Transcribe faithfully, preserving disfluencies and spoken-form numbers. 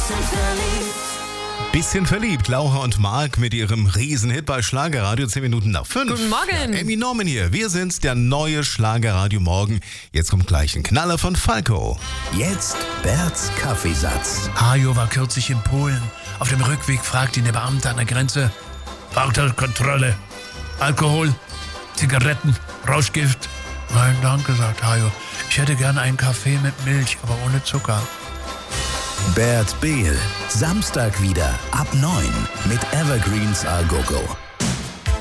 Bisschen verliebt, Laura und Marc mit ihrem Riesenhit bei Schlagerradio, zehn Minuten nach fünf. Guten Morgen. Ja, Amy Norman hier, wir sind's, der neue Schlagerradio Morgen. Jetzt kommt gleich ein Knaller von Falco. Jetzt Berts Kaffeesatz. Hajo war kürzlich in Polen. Auf dem Rückweg fragt ihn der Beamte an der Grenze: Fahrzeugkontrolle, Alkohol, Zigaretten, Rauschgift? Nein, danke, sagt Hajo. Ich hätte gerne einen Kaffee mit Milch, aber ohne Zucker. Bert Behl, Samstag wieder ab neun mit Evergreens A Go Go.